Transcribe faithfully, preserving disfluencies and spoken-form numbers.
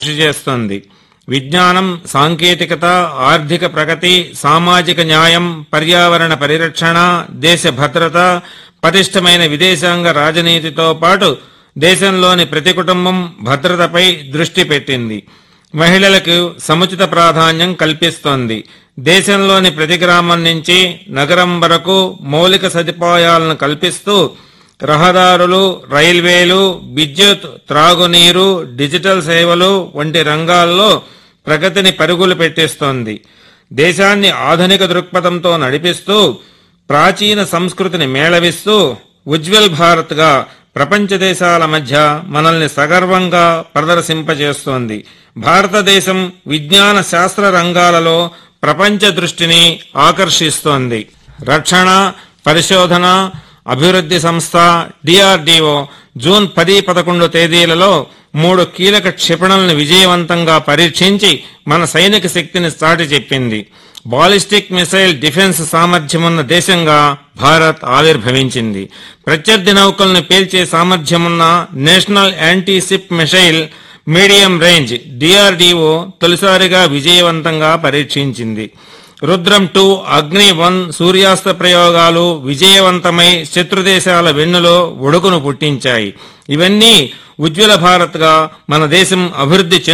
కృషి చేస్తోంది. విజ్ఞానం, సాంకేతికత, ఆర్థిక ప్రగతి, సామాజిక న్యాయం, పర్యావరణ పరిరక్షణ, దేశ భద్రత, పటిష్టమైన విదేశాంగ రాజనీతితో పాటు దేశంలోని ప్రతి కుటుంబం భద్రతపై దృష్టి పెట్టింది. మహిళలకు సముచిత ప్రాధాన్యం కల్పిస్తోంది. దేశంలోని ప్రతి గ్రామం నుంచి నగరం వరకు మౌలిక సదుపాయాలను కల్పిస్తూ రహదారులు, రైల్వేలు, విద్యుత్, త్రాగునీరు, డిజిటల్ సేవలు వంటి రంగాల్లో ప్రగతిని పరుగులు పెట్టిస్తోంది. దేశాన్ని ఆధునిక దృక్పథంతో నడిపిస్తూ ప్రాచీన సంస్కృతిని మేళవిస్తూ ఉజ్వల్ భారత్గా ప్రపంచ దేశాల మధ్య మనల్ని సగర్వంగా ప్రదర్శింపజేస్తోంది. భారతదేశం విజ్ఞాన శాస్త్ర రంగాలలో ప్రపంచ దృష్టిని ఆకర్షిస్తోంది. రక్షణ, పరిశోధన, అభివృద్ధి సంస్థ డిఆర్డీఓ జూన్ పది పదకొండు తేదీలలో మూడు కీలక క్షిపణులను విజయవంతంగా పరీక్షించి మన సైనిక శక్తిని చాటి చెప్పింది. బాలిస్టిక్ మిసైల్ డిఫెన్స్ సామర్థ్యమున్న దేశంగా భారత్ ఆవిర్భవించింది. ప్రత్యర్థి నౌకలను పేల్చే సామర్థ్యమున్న national anti ship missile medium range DRDO తొలిసారిగా విజయవంతంగా పరీక్షించింది. రుద్రం టూ, అగ్ని వన్ సూర్యాస్త ప్రయోగాలు విజయవంతమై శత్రుదేశాల వెన్నులో ఒడుకును పుట్టించాయి. ఇవన్నీ ఉజ్వల భారత్గా మన దేశం అభివృద్ధి